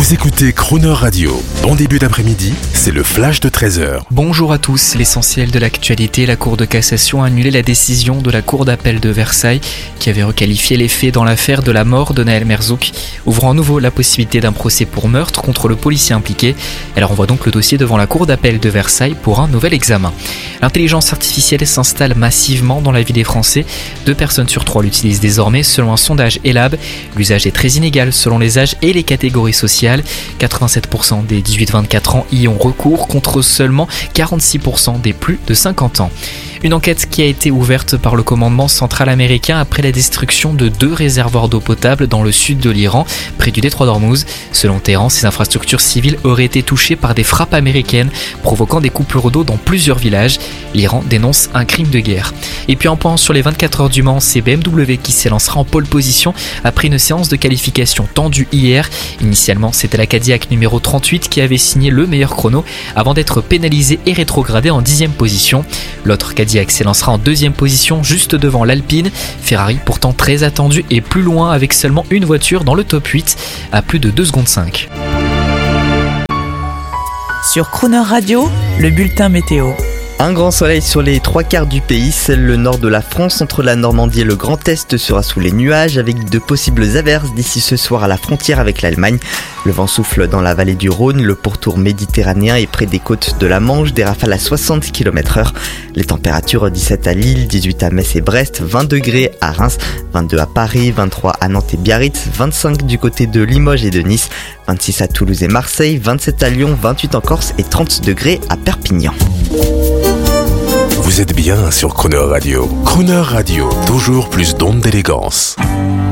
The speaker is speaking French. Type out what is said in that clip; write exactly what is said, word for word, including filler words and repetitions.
Vous écoutez Crooner Radio. Bon début d'après-midi, c'est le flash de treize heures. Bonjour à tous, l'essentiel de l'actualité, la Cour de cassation a annulé la décision de la Cour d'appel de Versailles qui avait requalifié les faits dans l'affaire de la mort de Nahel Merzouk, ouvrant à nouveau la possibilité d'un procès pour meurtre contre le policier impliqué. Elle renvoie donc le dossier devant la Cour d'appel de Versailles pour un nouvel examen. L'intelligence artificielle s'installe massivement dans la vie des Français. Deux personnes sur trois l'utilisent désormais selon un sondage Elab. L'usage est très inégal selon les âges et les catégories sociales. quatre-vingt-sept pour cent des dix-huit vingt-quatre ans y ont recours contre seulement quarante-six pour cent des plus de cinquante ans. Une enquête qui a été ouverte par le commandement central américain après la destruction de deux réservoirs d'eau potable dans le sud de l'Iran, près du détroit d'Ormuz. Selon Téhéran, ces infrastructures civiles auraient été touchées par des frappes américaines, provoquant des coupures d'eau dans plusieurs villages. L'Iran dénonce un crime de guerre. Et puis en point sur les vingt-quatre heures du Mans, c'est B M W qui s'élancera en pole position après une séance de qualification tendue hier. Initialement, c'était la Cadillac numéro trente-huit qui avait signé le meilleur chrono avant d'être pénalisée et rétrogradée en dixième position. L'autre Cadillac s'élancera en deuxième position juste devant l'Alpine. Ferrari pourtant très attendu et plus loin avec seulement une voiture dans le top huit à plus de deux secondes cinq. Sur Crooner Radio, le bulletin météo. Un grand soleil sur les trois quarts du pays, seul le nord de la France entre la Normandie et le Grand Est sera sous les nuages avec de possibles averses d'ici ce soir à la frontière avec l'Allemagne. Le vent souffle dans la vallée du Rhône, le pourtour méditerranéen et près des côtes de la Manche, des rafales à soixante kilomètres heure. Les températures dix-sept à Lille, dix-huit à Metz et Brest, vingt degrés à Reims, vingt-deux à Paris, vingt-trois à Nantes et Biarritz, vingt-cinq du côté de Limoges et de Nice, vingt-six à Toulouse et Marseille, vingt-sept à Lyon, vingt-huit en Corse et trente degrés à Perpignan. Vous êtes bien sur Crooner Radio. Crooner Radio, toujours plus d'ondes d'élégance.